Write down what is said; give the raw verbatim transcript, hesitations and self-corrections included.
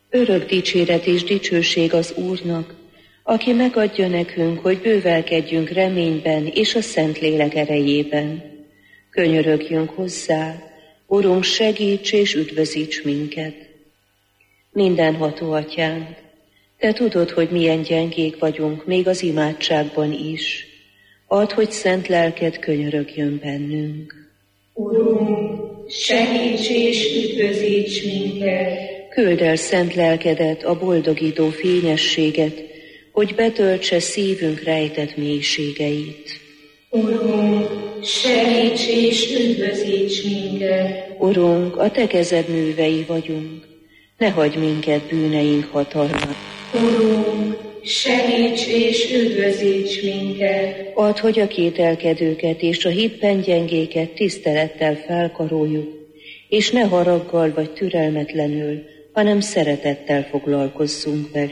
Örök dicséret és dicsőség az Úrnak, aki megadja nekünk, hogy bővelkedjünk reményben és a Szentlélek erejében. Könyörögjünk hozzá, Urunk, segíts és üdvözíts minket. Mindenható Atyánk, Te tudod, hogy milyen gyengék vagyunk, még az imádságban is. Add, hogy szent lelked könyörögjön bennünk. Urunk, segíts és üdvözíts minket! Küldd el szent lelkedet, a boldogító fényességet, hogy betöltse szívünk rejtett mélységeit. Urunk, segíts és üdvözíts minket! Urunk, a Te kezed művei vagyunk, ne hagyj minket bűneink hatalmát. Urunk, segíts és üdvözíts minket! Add, hogy a kételkedőket és a hitben gyengéket tisztelettel felkaroljuk, és ne haraggal vagy türelmetlenül, hanem szeretettel foglalkozzunk velük.